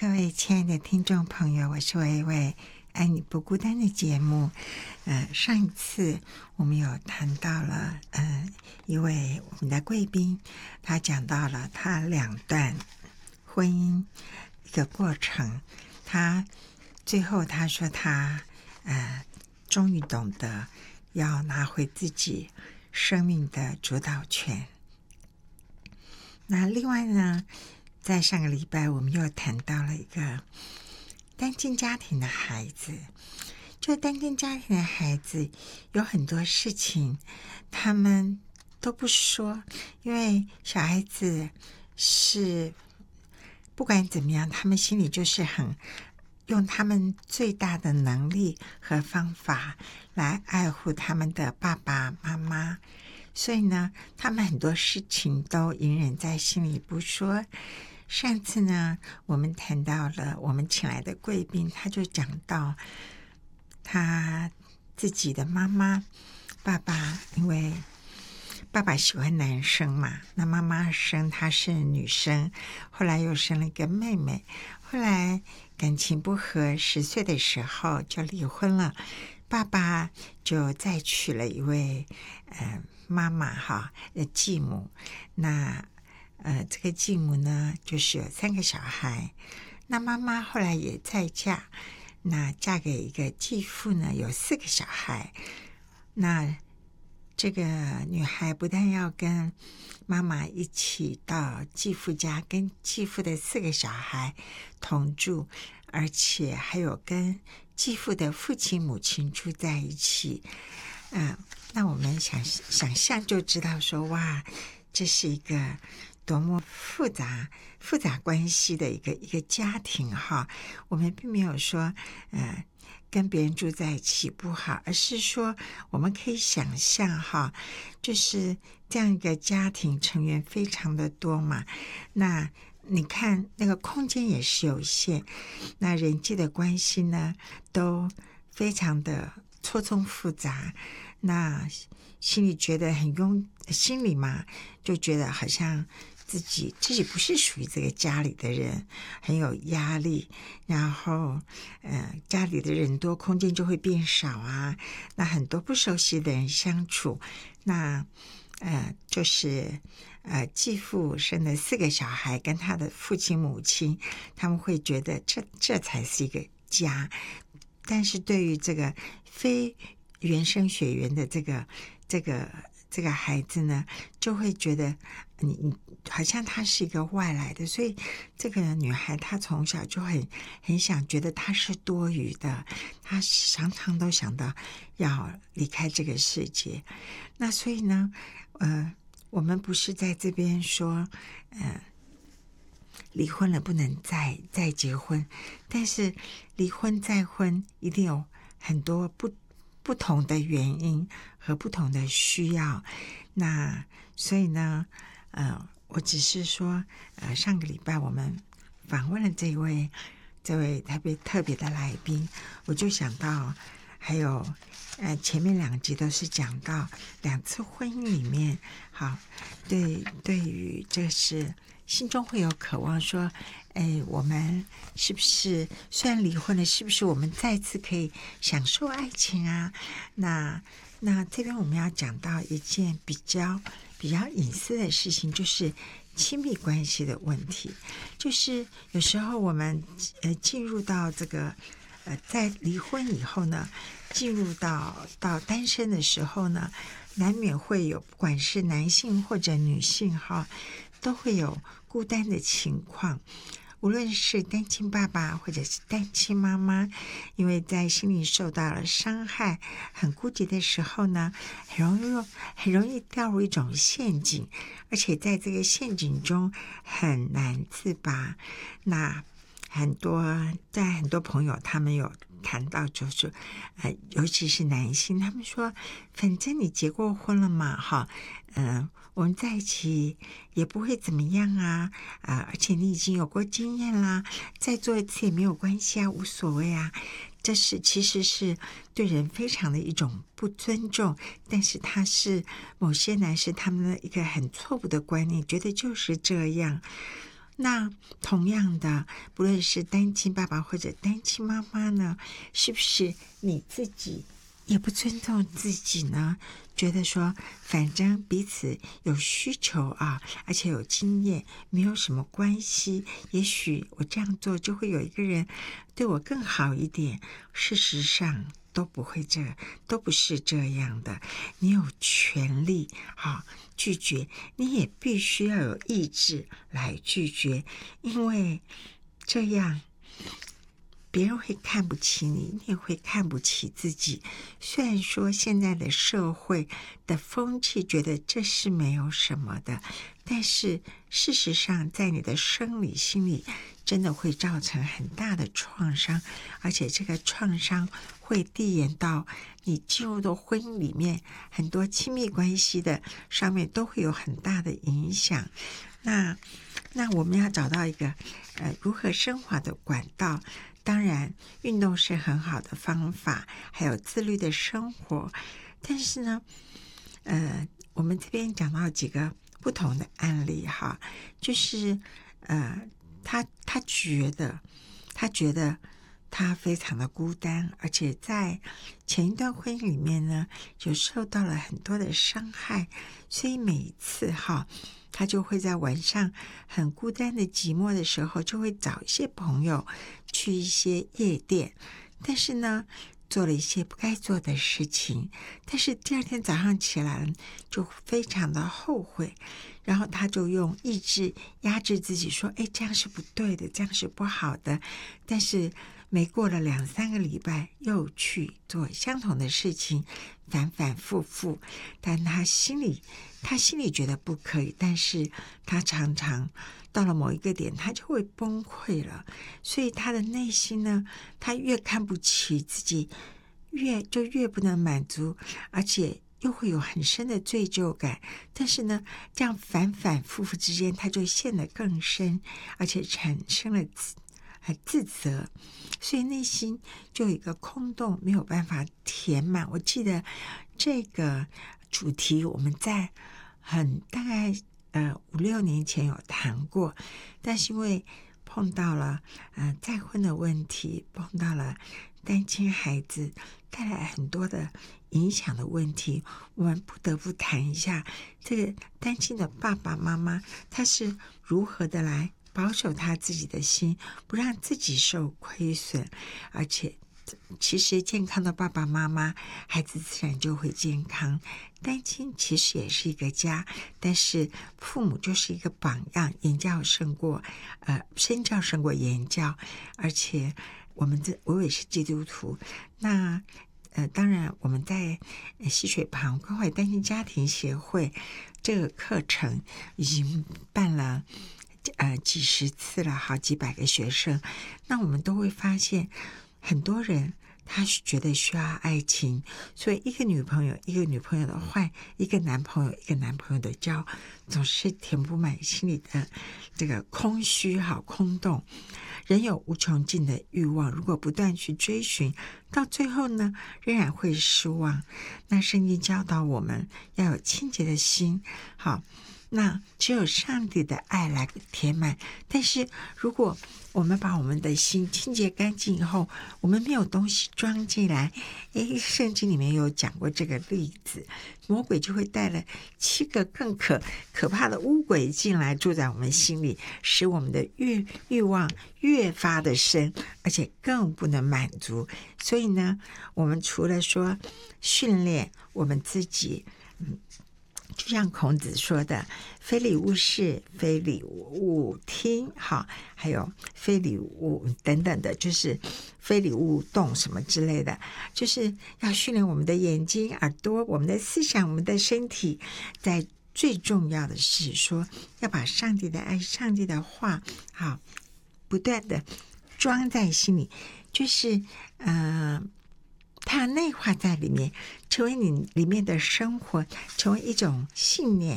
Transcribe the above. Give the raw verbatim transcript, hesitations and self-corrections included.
各位亲爱的听众朋友，我是薇薇，爱你不孤单的节目。呃，上一次我们有谈到了，呃，一位我们的贵宾，他讲到了他两段婚姻一个过程，他最后他说他呃，终于懂得要拿回自己生命的主导权。那另外呢，在上个礼拜我们又谈到了一个单亲家庭的孩子，就单亲家庭的孩子有很多事情他们都不说，因为小孩子是不管怎么样，他们心里就是很用他们最大的能力和方法来爱护他们的爸爸妈妈，所以呢，他们很多事情都隐忍在心里不说。上次呢，我们谈到了我们请来的贵宾，他就讲到他自己的妈妈、爸爸，因为爸爸喜欢男生嘛，那妈妈生她是女生，后来又生了一个妹妹，后来感情不和，十岁的时候就离婚了，爸爸就再娶了一位呃妈妈哈，呃继母，那呃这个继母呢就是有三个小孩，那妈妈后来也再嫁，那嫁给一个继父呢有四个小孩，那这个女孩不但要跟妈妈一起到继父家跟继父的四个小孩同住，而且还有跟继父的父亲母亲住在一起。嗯，那我们想想象就知道说，哇，这是一个多么复杂复杂关系的一个一个家庭哈。我们并没有说呃跟别人住在一起不好，而是说我们可以想象哈，就是这样一个家庭成员非常的多嘛，那你看那个空间也是有限，那人际的关系呢都非常的错综复杂，那心里觉得很拥心里嘛就觉得好像自己自己不是属于这个家里的人，很有压力，然后呃家里的人多，空间就会变少啊，那很多不熟悉的人相处，那呃就是呃继父生的四个小孩跟他的父亲母亲，他们会觉得这这才是一个家，但是对于这个非原生血缘的这个这个这个孩子呢，就会觉得你你好像他是一个外来的，所以这个女孩她从小就很很想觉得她是多余的，她常常都想到要离开这个世界。那所以呢，呃，我们不是在这边说，呃，离婚了不能再再结婚，但是离婚再婚一定有很多不不同的原因和不同的需要，那所以呢，呃，我只是说，呃，上个礼拜我们访问了这位这位特别特别的来宾，我就想到还有呃前面两集都是讲到两次婚姻里面，好，对对于这是心中会有渴望说，哎，我们是不是虽然离婚了，是不是我们再次可以享受爱情啊？那那这边我们要讲到一件比较比较隐私的事情，就是亲密关系的问题。就是有时候我们呃进入到这个呃在离婚以后呢，进入到到单身的时候呢，难免会有不管是男性或者女性哈，都会有孤单的情况，无论是单亲爸爸或者是单亲妈妈，因为在心里受到了伤害，很孤寂的时候呢，很容易很容易掉入一种陷阱，而且在这个陷阱中很难自拔。那很多在很多朋友他们有谈到，就是呃，尤其是男性，他们说，反正你结过婚了嘛，哈，嗯、呃，我们在一起也不会怎么样啊，啊、呃，而且你已经有过经验啦，再做一次也没有关系啊，无所谓啊。这是其实是对人非常的一种不尊重，但是他是某些男士他们的一个很错误的观念，觉得就是这样。 那同样的，不论是单亲爸爸或者单亲妈妈呢，是不是你自己也不尊重自己呢？觉得说反正彼此有需求啊，而且有经验，没有什么关系，也许我这样做就会有一个人对我更好一点。事实上都不会这都不是这样的。你有权利啊拒绝，你也必须要有意志来拒绝，因为这样别人会看不起你，你也会看不起自己。虽然说现在的社会的风气觉得这是没有什么的，但是事实上在你的生理心理真的会造成很大的创伤，而且这个创伤会递延到你进入到婚姻里面，很多亲密关系的上面都会有很大的影响。那那我们要找到一个呃如何升华的管道。当然运动是很好的方法，还有自律的生活。但是呢呃，我们这边讲到几个不同的案例哈，就是呃，他他觉得他觉得他非常的孤单，而且在前一段婚姻里面呢，就受到了很多的伤害，所以每一次哈，他就会在晚上很孤单的寂寞的时候，就会找一些朋友去一些夜店，但是呢做了一些不该做的事情，但是第二天早上起来就非常的后悔，然后他就用意志压制自己说，哎，这样是不对的，这样是不好的。但是没过了两三个礼拜又去做相同的事情，反反复复，但他心里他心里觉得不可以，但是他常常到了某一个点他就会崩溃了。所以他的内心呢，他越看不起自己，越就越不能满足，而且又会有很深的罪疚感。但是呢这样反反复复之间，他就陷得更深，而且产生了自自责，所以内心就有一个空洞，没有办法填满。我记得这个主题我们在很大概呃五六年前有谈过，但是因为碰到了呃再婚的问题，碰到了单亲孩子带来很多的影响的问题，我们不得不谈一下这个单亲的爸爸妈妈他是如何的来保守他自己的心，不让自己受亏损。而且其实健康的爸爸妈妈，孩子自然就会健康。单亲其实也是一个家，但是父母就是一个榜样，言教胜过呃身教胜过言教。而且我们这我也是基督徒，那呃当然我们在溪水旁关怀单亲家庭协会这个课程已经办了呃几十次了，好几百个学生。那我们都会发现很多人他觉得需要爱情，所以一个女朋友一个女朋友的换，一个男朋友一个男朋友的交，总是填不满心里的这个空虚好空洞。人有无穷尽的欲望，如果不断去追寻，到最后呢仍然会失望。那圣经教导我们要有清洁的心，好，那只有上帝的爱来填满。但是如果我们把我们的心清洁干净以后，我们没有东西装进来，诶，圣经里面有讲过这个例子，魔鬼就会带了七个更可可怕的污鬼进来，住在我们心里，使我们的欲欲望越发的深，而且更不能满足。所以呢，我们除了说训练我们自己，嗯就像孔子说的，非礼勿视，非礼勿听，好，还有非礼勿等等的，就是非礼勿动什么之类的，就是要训练我们的眼睛、耳朵、我们的思想、我们的身体。在最重要的是说，要把上帝的爱、上帝的话，好，不断的装在心里，就是呃。它内化在里面，成为你里面的生活，成为一种信念。